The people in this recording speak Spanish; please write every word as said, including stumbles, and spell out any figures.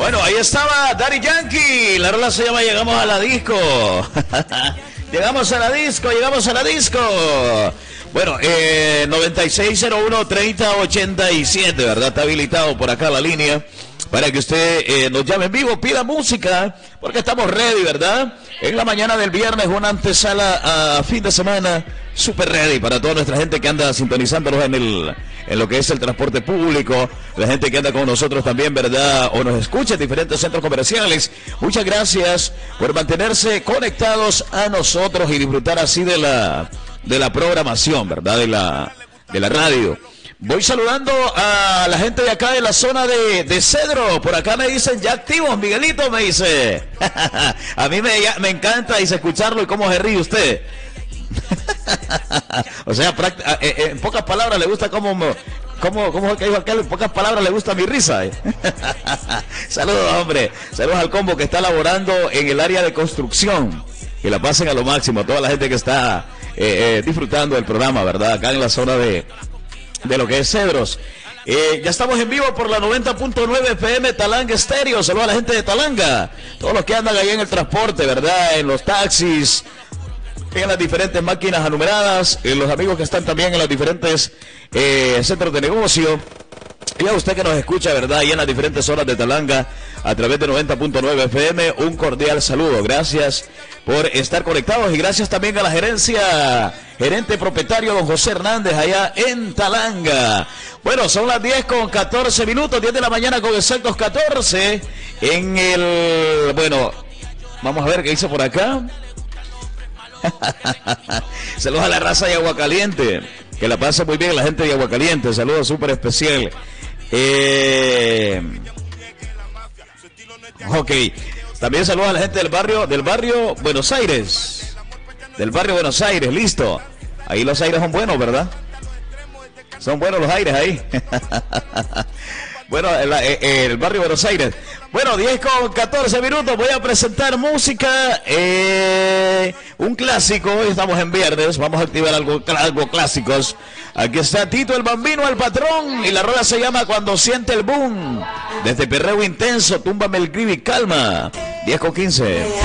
Bueno, ahí estaba Daddy Yankee. La rola se llama Llegamos a la disco. Llegamos a la disco, llegamos a la disco. Bueno, eh, noventa y seis cero uno, treinta ochenta y siete, ¿verdad? Está habilitado por acá la línea para que usted eh, nos llame en vivo, pida música, porque estamos ready, ¿verdad? En la mañana del viernes, una antesala a fin de semana, super ready para toda nuestra gente que anda sintonizándonos en el en lo que es el transporte público, la gente que anda con nosotros también, ¿verdad? O nos escucha en diferentes centros comerciales. Muchas gracias por mantenerse conectados a nosotros y disfrutar así de la de la programación, ¿verdad? De la de la radio. Voy saludando a la gente de acá de la zona de, de Cedro. Por acá me dicen, ya activos, Miguelito, me dice. A mí me, me encanta dice, escucharlo y cómo se ríe usted. O sea, en pocas palabras le gusta cómo... ¿Cómo, cómo es que dijo aquel? En pocas palabras le gusta mi risa. ¿eh? Saludos, hombre. Saludos al combo que está laborando en el área de construcción. Que la pasen a lo máximo. Toda la gente que está eh, eh, disfrutando del programa, ¿verdad? Acá en la zona de... de lo que es Cedros. Eh, ya estamos en vivo por la noventa punto nueve F M Talanga Estéreo. Saludos a la gente de Talanga, todos los que andan ahí en el transporte, ¿verdad? En los taxis, en las diferentes máquinas anumeradas, en los amigos que están también en los diferentes eh, centros de negocio. Y a usted que nos escucha, ¿verdad? Y en las diferentes zonas de Talanga, a través de noventa punto nueve F M, un cordial saludo. Gracias por estar conectados y gracias también a la gerencia, gerente propietario don José Hernández, allá en Talanga. Bueno, son las diez con catorce minutos, diez de la mañana con exactos catorce, en el... Bueno, vamos a ver qué dice por acá. Saludos a la raza de Aguacaliente, que la pase muy bien la gente de Aguacaliente, saludos súper especial. Eh... Ok, también saludos a la gente del barrio, del barrio Buenos Aires, del barrio Buenos Aires, listo. Ahí los aires son buenos, ¿verdad? Son buenos los aires ahí. Bueno, el, el, el barrio Buenos Aires. Bueno, diez con catorce minutos, voy a presentar música, eh, un clásico, hoy estamos en viernes, vamos a activar algo, algo clásicos. Aquí está Tito el Bambino, el patrón, y la rola se llama Cuando siente el boom. Desde Perreo Intenso, túmbame el gribi, calma. diez con quince.